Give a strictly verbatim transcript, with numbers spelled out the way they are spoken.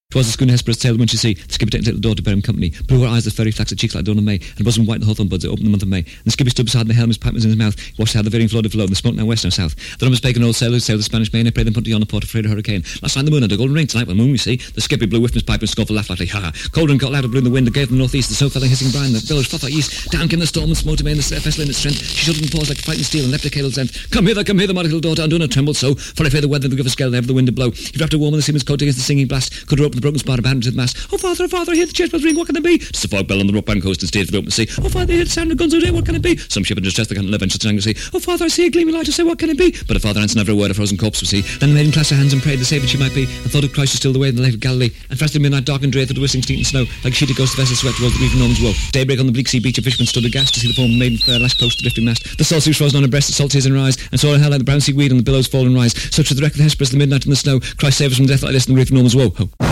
'Twas the schooner Hesperus sailed when she see the skipper taking little daughter to bear him company. Blue her eyes, the fairy flax, the cheeks like dawn of May, and bosom white and hawthorn buds that opened the month of May. And the skipper stood beside the helm, his pipe was in his mouth. He watched how the veering floated below, and the smoke now west now south. The numbers spake an old sailor who sailed the Spanish main, and prayed them put on the port afraid of hurricane. Last night the moon had a golden ring, tonight the moon we see. The skipper blew with his pipe and scoffed a laugh lightly, ha ha. Cold and got louder blew in the wind, the gale from the northeast, the snow fell a hissing brine, the billows fought like east. Down came the storm and smote amain, the vessel in its strength. She shuddered and paused like fighting steel, and leapt her cable's length. Come hither, come hither, my little daughter, Undone trembled so, for I fear the weather will give us gale, and ever the wind to blow. He wrapped her warm in the seaman's coat against the singing blast, could her open the broken spar, abandoned to the mast. Oh father, oh father, I hear the church bells ring, what can it be? Just a fog bell on the rockbound coast and steered for the open sea. Oh father, I hear the sound of guns all day, what can it be? Some ship in distress that can't live and just an angry sea. Oh father, I see a gleaming light, I say, what can it be? But her father answered never a word, a frozen corpse was he. Then the maiden clasped her hands and prayed, the saviour she might be, and thought of Christ was still the way in the lake of Galilee. And fast in midnight dark and drear through the whistling sleet and snow, like a sheet of ghost the vessel swept towards the reef of Norman's woe. Daybreak on the bleak sea beach, a fisherman stood aghast to see the form of a maiden fair lashed close to the drifting mast. The salt sea was frozen on her breast, the salt tears in her eyes, and saw her hell like the brown sea weed on the billows fall and rise. Such was the wreck of the Hesperus, the midnight in the snow. Christ save us from death like this in the reef of Norman's woe. Ho.